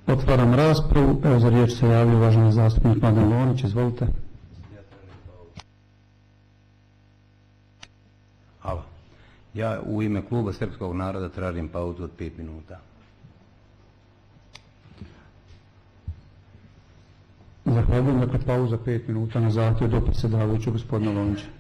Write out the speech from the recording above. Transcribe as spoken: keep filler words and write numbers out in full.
Otvaram raspravu. Evo za riječ se javio uvaženi zastupnik Mladen Lonić. Izvolite. Hvala. Ja u ime kluba Srpskog naroda tražim pauzu od pet minuta. Zahvaljujem. Dakle, pauza pet minuta na zahtjev do predsjedavajućeg gospodina Lonića.